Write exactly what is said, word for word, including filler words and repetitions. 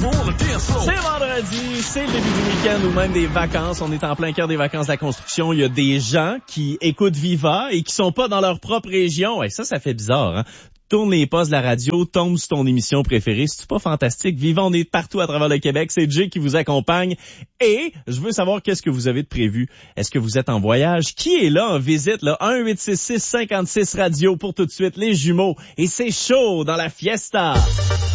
C'est vendredi, c'est le début du week-end ou même des vacances. On est en plein cœur des vacances de la construction. Il y a des gens qui écoutent Viva et qui sont pas dans leur propre région. Et ça, ça fait bizarre, hein? Tourne les postes de la radio, tombe sur ton émission préférée. C'est pas fantastique? Viva, on est partout à travers le Québec. C'est Jay qui vous accompagne. Et je veux savoir qu'est-ce que vous avez de prévu. Est-ce que vous êtes en voyage? Qui est là en visite? Là? un huit six six cinquante-six radio pour tout de suite. Les jumeaux. Et c'est chaud dans la fiesta.